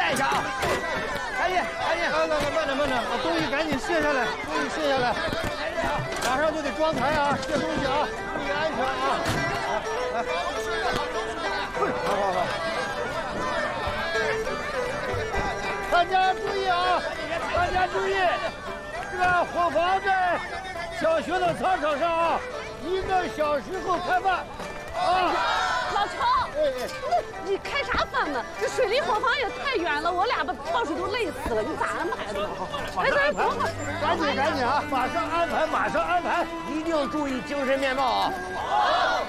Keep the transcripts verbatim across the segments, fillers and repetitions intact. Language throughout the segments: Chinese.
站一下啊！赶紧赶紧！ 来来来，慢点慢点，把东西赶紧卸下来，东西卸下来，马上就得装台啊，卸东西啊，注意安全啊！来，好好好。大家注意啊！大家注意，这个伙房在小学的操场上啊，一个小时后开饭。啊， 老乔， 哎哎， 那你开啥饭呢？这水离伙房也太远了，我俩把跳水都累死了，你咋安排的？哎，等等会儿， 赶紧赶紧啊！ 马上安排，马上安排，一定注意精神面貌啊！好。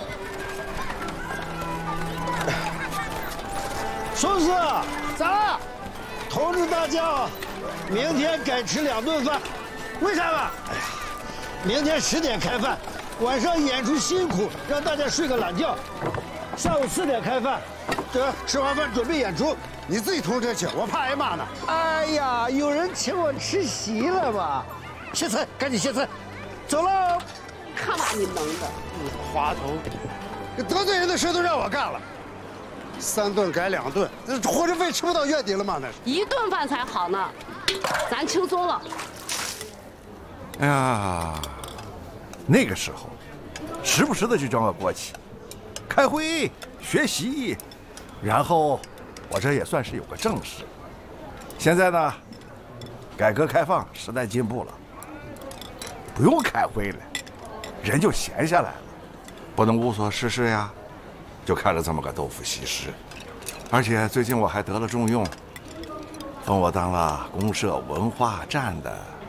孙子，咋？通知大家，明天改吃两顿饭。为啥吧？哎呀，明天十点开饭，晚上演出辛苦，让大家睡个懒觉。下午四点开饭，这吃完饭准备演出。 你自己通知去，我怕挨骂呢。 哎呀，有人请我吃席了吧？歇菜，赶紧歇菜。走喽！ 看把你蒙的！ 滑头， 这得罪人的事都让我干了。三顿改两顿，这伙食费吃不到月底了吗？那是一顿饭才好呢，咱轻松了。 哎呀，那个时候，时不时的就装个国企，开会、学习，然后我这也算是有个正事。现在呢，改革开放，时代进步了，不用开会了，人就闲下来了，不能无所事事呀。就看着这么个豆腐西施，而且最近我还得了重用，封我当了公社文化站的